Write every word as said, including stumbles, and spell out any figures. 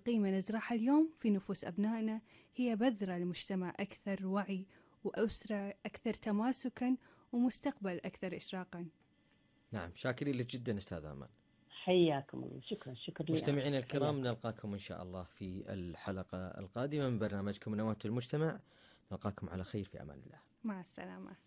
قيمة نزرعها اليوم في نفوس أبنائنا هي بذرة لمجتمع أكثر وعي وأسرة أكثر تماسكا ومستقبل أكثر إشراقا. نعم، شاكرين لك جدا أستاذ آمال. حياكم الله. شكرا شكرا لي. مستمعينا الكرام، نلقاكم إن شاء الله في الحلقة القادمة من برنامجكم نواة المجتمع. نلقاكم على خير، في أمان الله. مع السلامة.